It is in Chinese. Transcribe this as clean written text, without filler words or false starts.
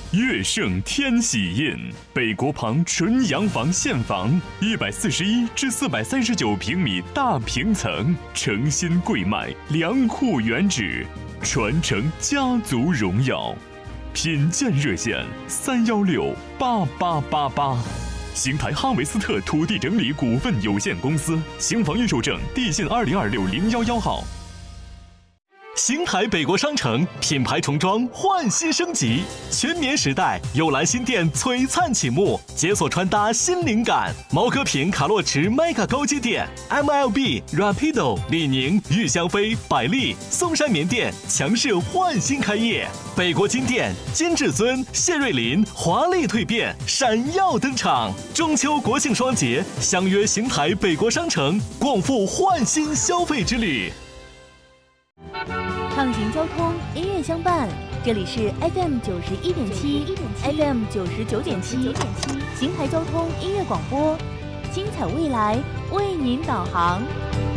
乐盛天喜印，北国旁纯洋房现房，141至439平米大平层，诚心贵卖，良户原址，传承家族荣耀。品鉴热线3168888。邢台哈维斯特土地整理股份有限公司，邢房预售证地信20260111号。邢台北国商城品牌重装焕新升级，全棉时代幽兰新店璀璨启幕，解锁穿搭新灵感。毛戈平卡洛驰 Mega 高阶店 ，MLB Rapido 李宁玉香妃百丽松山棉店强势焕新开业，北国金店金至尊谢瑞麟华丽蜕变闪耀登场。中秋国庆双节相约邢台北国商城，共赴焕新消费之旅。 畅行交通，音乐相伴。这里是 FM 91.7 ，FM 99.7，邢台交通音乐广播，精彩未来为您导航。